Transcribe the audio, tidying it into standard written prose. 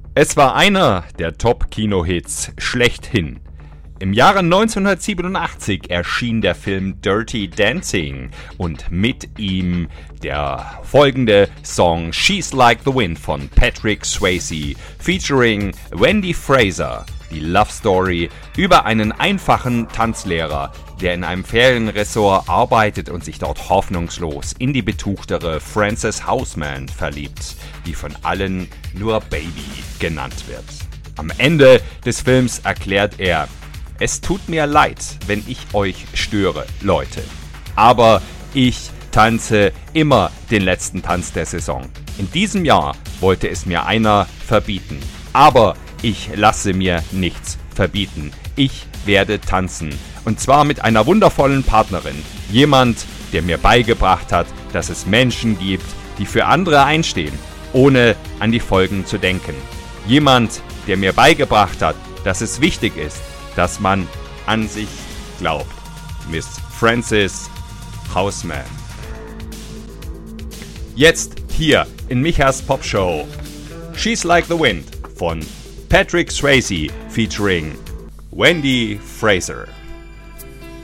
Es war einer der Top-Kino-Hits schlechthin. Im Jahre 1987 erschien der Film Dirty Dancing und mit ihm der folgende Song She's Like the Wind von Patrick Swayze featuring Wendy Fraser. Die Love Story über einen einfachen Tanzlehrer, der in einem Ferienresort arbeitet und sich dort hoffnungslos in die betuchtere Frances Houseman verliebt, die von allen nur Baby genannt wird. Am Ende des Films erklärt er: Es tut mir leid, wenn ich euch störe, Leute. Aber ich tanze immer den letzten Tanz der Saison. In diesem Jahr wollte es mir einer verbieten. Aber ich lasse mir nichts verbieten. Ich werde tanzen. Und zwar mit einer wundervollen Partnerin. Jemand, der mir beigebracht hat, dass es Menschen gibt, die für andere einstehen, ohne an die Folgen zu denken. Jemand, der mir beigebracht hat, dass es wichtig ist, dass man an sich glaubt. Miss Frances Houseman. Jetzt hier in Michas Popshow. She's Like the Wind von Patrick Swayze featuring Wendy Fraser.